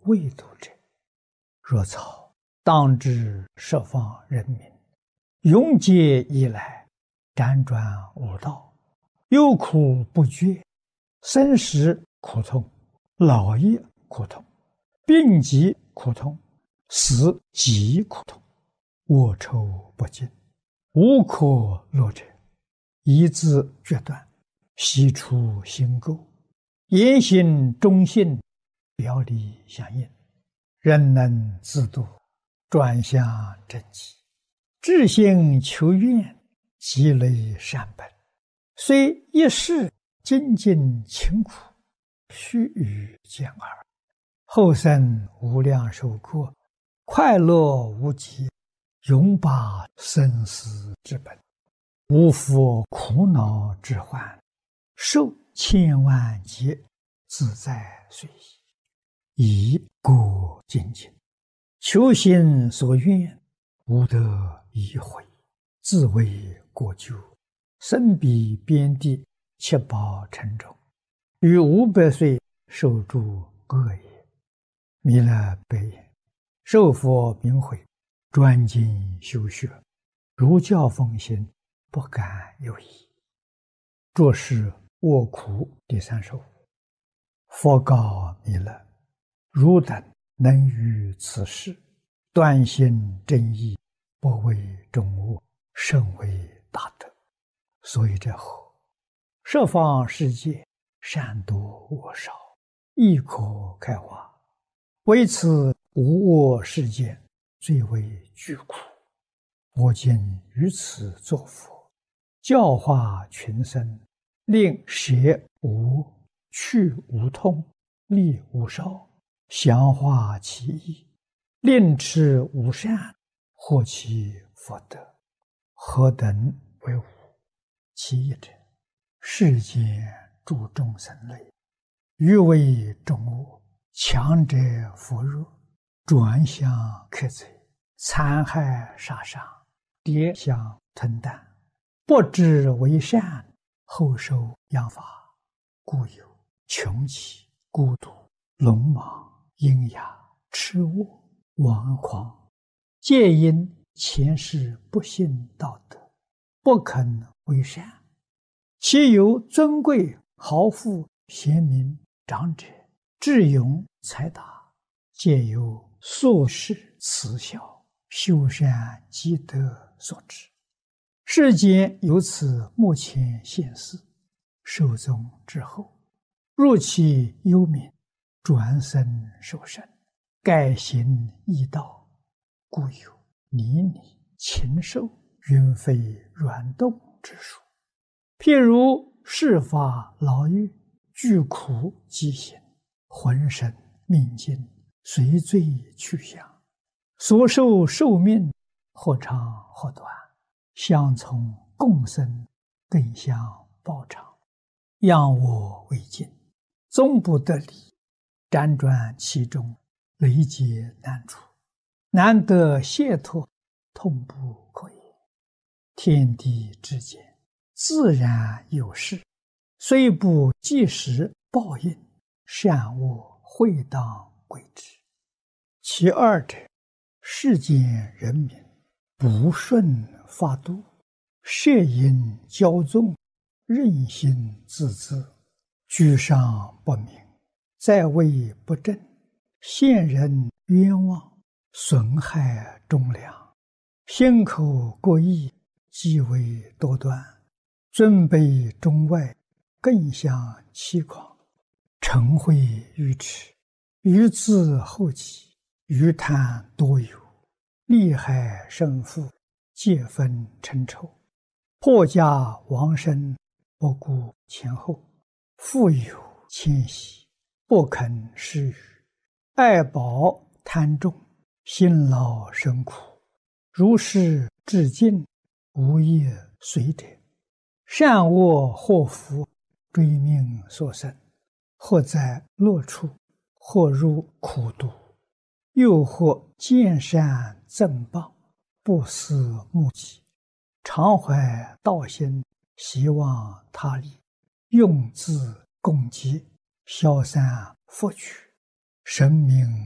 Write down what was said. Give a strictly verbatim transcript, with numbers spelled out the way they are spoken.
未度者，若草当知十方人民，永劫以来，辗转无道，忧苦不绝，生死苦痛，老业苦痛，病疾苦痛，死极苦痛，卧愁不尽，无可乐者，一字决断，悉出心垢，言行忠信，表里相应，人能自度，转向正极，至心求愿，积累善本，虽一世精进勤苦，须臾见耳，后生无量寿过，快乐无极，永拔生死之本，无复苦恼之患，受千万劫，自在随意，以过精进，求心所愿，无得已悔，自为过咎，身彼边地，七宝沉重，于五百岁受诸恶业。弥勒白言：受佛明慧，专精修学，如教奉行，不敢有疑。作是卧苦第三首。佛告弥勒：汝等能于此事，断心正义，不为众恶，甚为大德。所以者何？十方世界，善多恶少，亦可开化。为此无我世界，最为巨苦。我今于此作佛，教化群生，令舍无、去无痛，利无少，详化其意，令持无善，获其福德。何等为无？其一者，世间诸众生类，欲为众恶，强者扶弱，转向克贼，残害杀伤，跌相吞啖，不知为善，后受殃罚，故有穷奇、孤独、鲁莽、阴哑、痴误、顽狂，皆因前世不信道德，不肯为善。其有尊贵、豪富、贤明、长者、智勇、才达，皆由宿世慈孝、修善积德所致。世间由此目前现世，寿终之后，入其幽冥，转生受生，改行异道，故有泥泞、禽兽、云飞软动之术。譬如世法牢狱，具苦饥行，浑身命尽，随罪去向，所受寿命或长或短，相从共生，更相报偿，仰我为镜，终不得离，辗转其中，累劫难除，难得解脱，痛不可言。天地之间，自然有事，虽不即时报应，善恶会当归之。其二者，世间人民不顺法度，摄引骄纵，任性自恣，居上不明，在位不正，陷人冤枉，损害忠良，心口过意，极为多端，尊卑中外，更相欺诳，嗔恚愚痴，愚自后己，愚贪多有，利害胜负，皆分称仇，破家亡身，不顾前后，富有谦息，不肯施予，爱宝贪重，辛劳生苦，如是至尽，无业随者，善恶祸福，追命所生，或在乐处，或入苦毒，又或见善赠谤，不思目己，常怀道心，希望他利，用自攻击，消散福取，神明